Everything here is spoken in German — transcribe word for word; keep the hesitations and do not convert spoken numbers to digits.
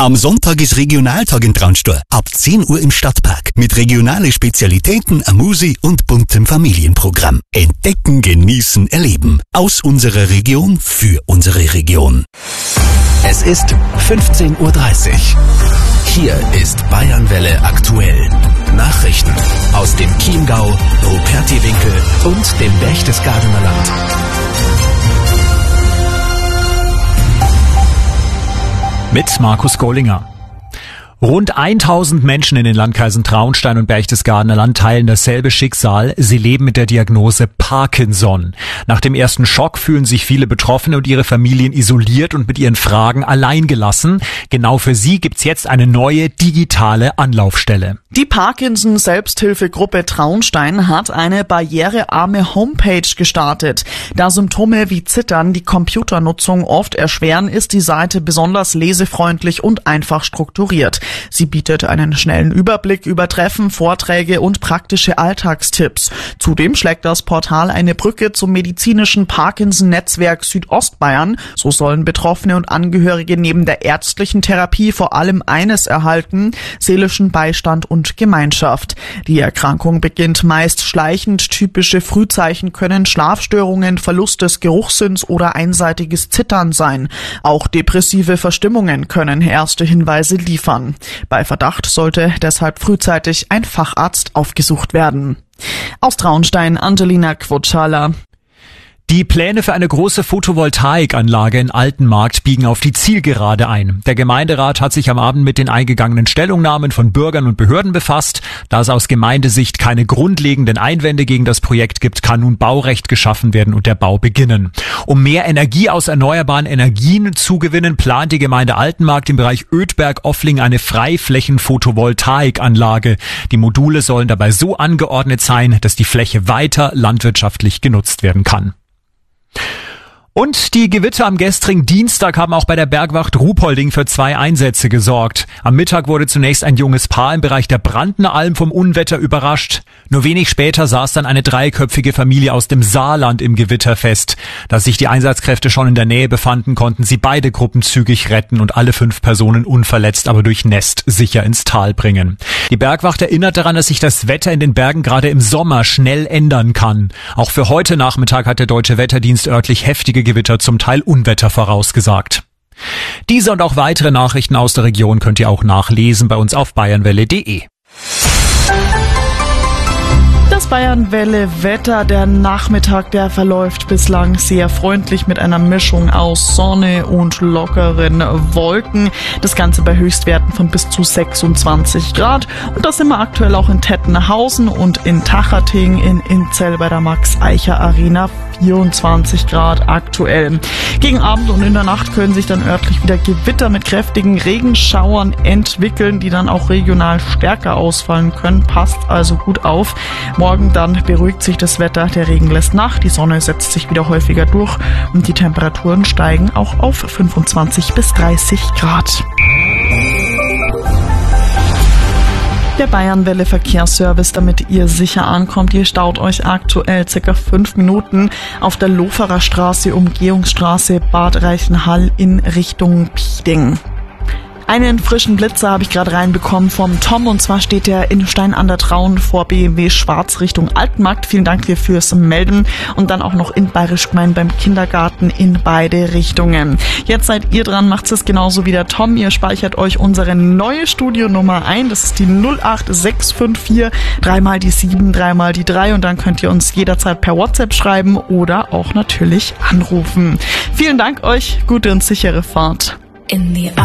Am Sonntag ist Regionaltag in Traunstein. Ab zehn Uhr im Stadtpark. Mit regionalen Spezialitäten, Amusi und buntem Familienprogramm. Entdecken, genießen, erleben. Aus unserer Region für unsere Region. Es ist fünfzehn Uhr dreißig. Hier ist Bayernwelle aktuell. Nachrichten aus dem Chiemgau, Rupertiwinkel und dem Berchtesgadener Land. Mit Markus Gollinger. Rund tausend Menschen in den Landkreisen Traunstein und Berchtesgadener Land teilen dasselbe Schicksal. Sie leben mit der Diagnose Parkinson. Nach dem ersten Schock fühlen sich viele Betroffene und ihre Familien isoliert und mit ihren Fragen alleingelassen. Genau für sie gibt's jetzt eine neue digitale Anlaufstelle. Die Parkinson-Selbsthilfegruppe Traunstein hat eine barrierearme Homepage gestartet. Da Symptome wie Zittern die Computernutzung oft erschweren, ist die Seite besonders lesefreundlich und einfach strukturiert. Sie bietet einen schnellen Überblick über Treffen, Vorträge und praktische Alltagstipps. Zudem schlägt das Portal eine Brücke zum medizinischen Parkinson-Netzwerk Südostbayern. So sollen Betroffene und Angehörige neben der ärztlichen Therapie vor allem eines erhalten: seelischen Beistand und Gemeinschaft. Die Erkrankung beginnt meist schleichend. Typische Frühzeichen können Schlafstörungen, Verlust des Geruchssinns oder einseitiges Zittern sein. Auch depressive Verstimmungen können erste Hinweise liefern. Bei Verdacht sollte deshalb frühzeitig ein Facharzt aufgesucht werden. Aus Traunstein, Angelina Quotschala. Die Pläne für eine große Photovoltaikanlage in Altenmarkt biegen auf die Zielgerade ein. Der Gemeinderat hat sich am Abend mit den eingegangenen Stellungnahmen von Bürgern und Behörden befasst. Da es aus Gemeindesicht keine grundlegenden Einwände gegen das Projekt gibt, kann nun Baurecht geschaffen werden und der Bau beginnen. Um mehr Energie aus erneuerbaren Energien zu gewinnen, plant die Gemeinde Altenmarkt im Bereich Oedberg-Offling eine Freiflächen-Photovoltaikanlage. Die Module sollen dabei so angeordnet sein, dass die Fläche weiter landwirtschaftlich genutzt werden kann. Und die Gewitter am gestrigen Dienstag haben auch bei der Bergwacht Ruhpolding für zwei Einsätze gesorgt. Am Mittag wurde zunächst ein junges Paar im Bereich der Brandner Alm vom Unwetter überrascht. Nur wenig später saß dann eine dreiköpfige Familie aus dem Saarland im Gewitter fest. Da sich die Einsatzkräfte schon in der Nähe befanden, konnten sie beide Gruppen zügig retten und alle fünf Personen unverletzt, aber durchnässt sicher ins Tal bringen. Die Bergwacht erinnert daran, dass sich das Wetter in den Bergen gerade im Sommer schnell ändern kann. Auch für heute Nachmittag hat der Deutsche Wetterdienst örtlich heftige Gewitter, zum Teil Unwetter, vorausgesagt. Diese und auch weitere Nachrichten aus der Region könnt ihr auch nachlesen bei uns auf bayernwelle punkt de. Das Bayernwelle-Wetter, der Nachmittag, der verläuft bislang sehr freundlich mit einer Mischung aus Sonne und lockeren Wolken. Das Ganze bei Höchstwerten von bis zu sechsundzwanzig Grad. Und das sind wir aktuell auch in Tettenhausen und in Tachating, in Inzell bei der Max-Eicher-Arena. vierundzwanzig Grad aktuell. Gegen Abend und in der Nacht können sich dann örtlich wieder Gewitter mit kräftigen Regenschauern entwickeln, die dann auch regional stärker ausfallen können. Passt also gut auf. Morgen dann beruhigt sich das Wetter, der Regen lässt nach, die Sonne setzt sich wieder häufiger durch und die Temperaturen steigen auch auf fünfundzwanzig bis dreißig Grad. Der Bayernwelle Verkehrsservice, damit ihr sicher ankommt. Ihr staut euch aktuell circa fünf Minuten auf der Loferer Straße, Umgehungsstraße, Bad Reichenhall in Richtung Pieding. Einen frischen Blitzer habe ich gerade reinbekommen vom Tom, und zwar steht er in Stein an der Traun vor B M W Schwarz Richtung Altenmarkt. Vielen Dank dir fürs Melden. Und dann auch noch in Bayerisch Gmein beim Kindergarten in beide Richtungen. Jetzt seid ihr dran, macht es genauso wie der Tom. Ihr speichert euch unsere neue Studionummer ein. Das ist die null acht sechs fünf vier, dreimal die sieben, dreimal die drei, und dann könnt ihr uns jederzeit per WhatsApp schreiben oder auch natürlich anrufen. Vielen Dank euch, gute und sichere Fahrt. In the